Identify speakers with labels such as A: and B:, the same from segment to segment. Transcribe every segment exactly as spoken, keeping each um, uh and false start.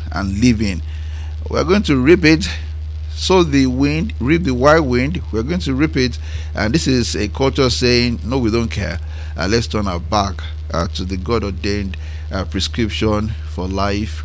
A: and living. We're going to reap it. Sow the wind, reap the wild wind. We're going to reap it. And this is a culture saying, no, we don't care. Uh, let's turn our back uh, to the God-ordained uh, prescription for life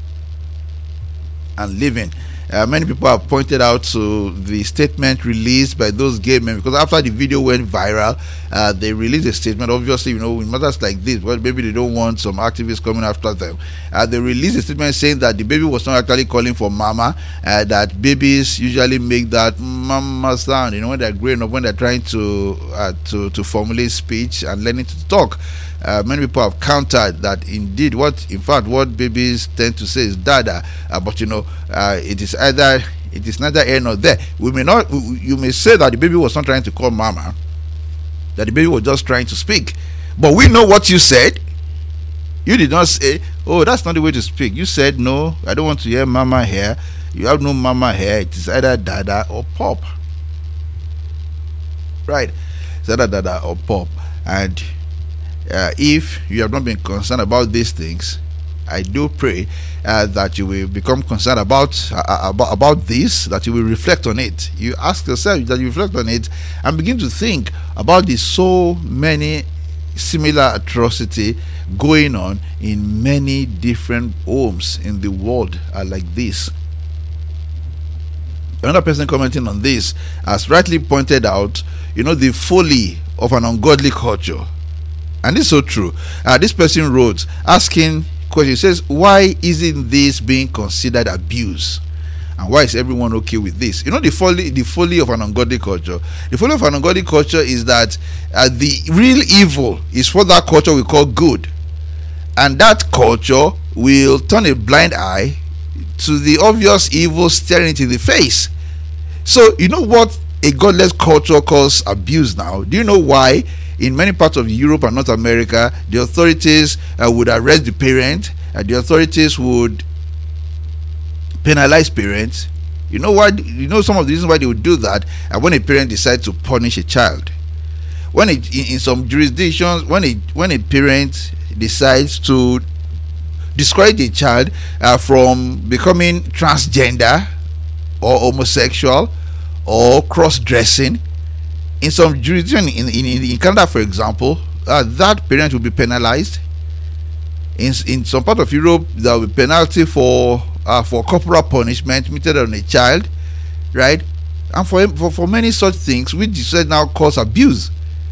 A: and living. Uh, many people have pointed out to the statement released by those gay men, because after the video went viral, uh, they released a statement. Obviously, you know, in matters like this, well, maybe they don't want some activists coming after them. Uh, they released a statement saying that the baby was not actually calling for mama, uh, that babies usually make that mama sound, you know, when they're growing up, when they're trying to uh, to to formulate speech and learning to talk. Uh, many people have countered that indeed what in fact what babies tend to say is dada, uh, but you know uh, it is either it is neither here nor there. We may not you may say that the baby was not trying to call mama, that the baby was just trying to speak, but we know what you said. You did not say, oh, that's not the way to speak. You said, no, I don't want to hear mama here. You have no mama here. It is either dada or pop, right? It's either dada or pop. And Uh, if you have not been concerned about these things, I do pray uh, that you will become concerned about, uh, about about this, that you will reflect on it. You ask yourself, that you reflect on it and begin to think about the so many similar atrocity going on in many different homes in the world uh, like this. Another person commenting on this has rightly pointed out, you know, the folly of an ungodly culture. And it's so true. Uh, this person wrote, asking question, says, why isn't this being considered abuse? And why is everyone okay with this? You know, the folly, the folly of an ungodly culture. The folly of an ungodly culture is that uh, the real evil is what that culture we call good, and that culture will turn a blind eye to the obvious evil staring it in the face. So, you know what a godless culture calls abuse now? Do you know why? In many parts of Europe and North America, the authorities uh, would arrest the parent, and uh, the authorities would penalize parents. You know why? You know some of the reasons why they would do that. And uh, when a parent decides to punish a child, when it, in, in some jurisdictions, when a when a parent decides to discourage a child uh, from becoming transgender or homosexual or cross-dressing, in some jurisdiction in, in, in Canada, for example, uh, that parent will be penalized. In in some part of Europe, there will be penalty for uh, for corporal punishment meted on a child, right? And for for, for many such things, which you said now cause abuse.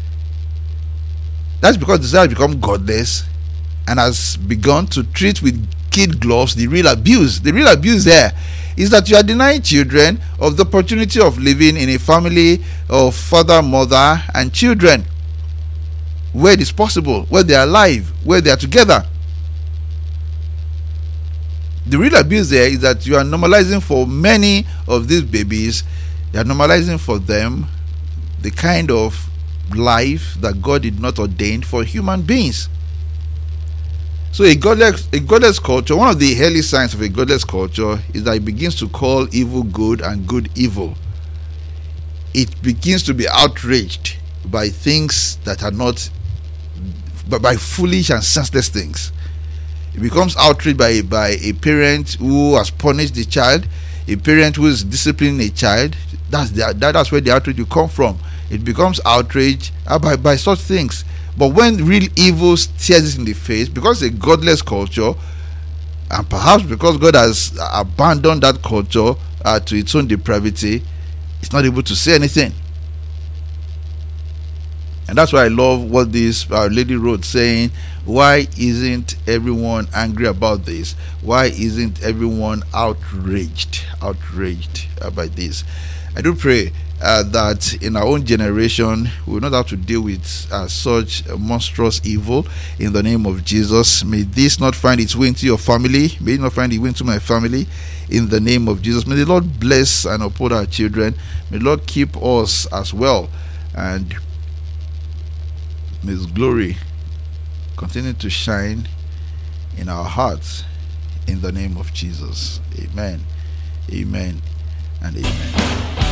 A: That's because the child has become godless and has begun to treat with kid gloves the real abuse. The real abuse there is that you are denying children of the opportunity of living in a family of father, mother, and children, where it is possible, where they are alive, where they are together. The real abuse there is that you are normalizing for many of these babies, you are normalizing for them the kind of life that God did not ordain for human beings. So a godless, a godless culture, one of the early signs of a godless culture is that it begins to call evil good and good evil. It begins to be outraged by things that are not, but by foolish and senseless things. It becomes outraged by, by a parent who has punished the child, a parent who is disciplining a child. That's the, that, that's where the outrage will come from. It becomes outrage uh, by, by such things. But when real evil stares it in the face, because it's a godless culture, and perhaps because God has abandoned that culture uh, to its own depravity, it's not able to say anything. And that's why I love what this uh, lady wrote, saying, why isn't everyone angry about this? Why isn't everyone outraged, outraged uh, by this? I do pray Uh, that in our own generation we will not have to deal with uh, such uh, monstrous evil in the name of Jesus. May this not find its way into your family. May it not find its way into my family in the name of Jesus. May the Lord bless and uphold our children. May the Lord keep us as well, and may His glory continue to shine in our hearts in the name of Jesus. Amen, amen, and amen.